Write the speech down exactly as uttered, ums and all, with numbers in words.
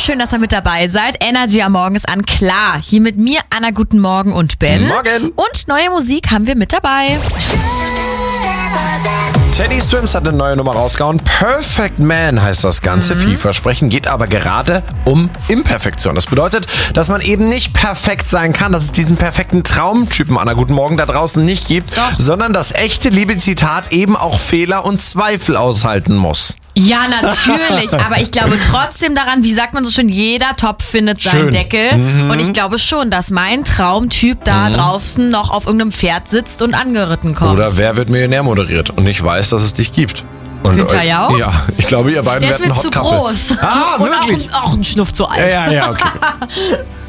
schön, dass ihr mit dabei seid. Energy am Morgen ist an. Klar, hier mit mir, Anna, guten Morgen und Ben. Morgen. Und neue Musik haben wir mit dabei. Teddy Swims hat eine neue Nummer rausgehauen. Perfect Man heißt das Ganze. Mhm. Vielversprechend, geht aber gerade um Imperfektion. Das bedeutet, dass man eben nicht perfekt sein kann, dass es diesen perfekten Traumtypen, Anna, guten Morgen, da draußen nicht gibt, Doch. sondern das echte Liebe-Zitat eben auch Fehler und Zweifel aushalten muss. Ja, natürlich, aber ich glaube trotzdem daran, wie sagt man so schön, jeder Topf findet seinen Schön. Deckel. Mhm. Und ich glaube schon, dass mein Traumtyp da Mhm. draußen noch auf irgendeinem Pferd sitzt und angeritten kommt. Oder Wer wird Millionär moderiert und nicht weiß, dass es dich gibt. Und, Günther Jauch? Ja, ich glaube, ihr beiden Der ist werden mir Hot zu Couple. groß. Ah, und wirklich? auch, ein- auch ein Schnuff zu alt. Ja, ja, ja, okay.